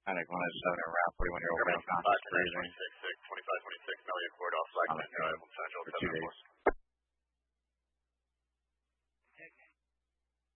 I think 107 and Route 41 year old. 2526 Mellion Corridor, Flight 10 Drive, Central 2 days.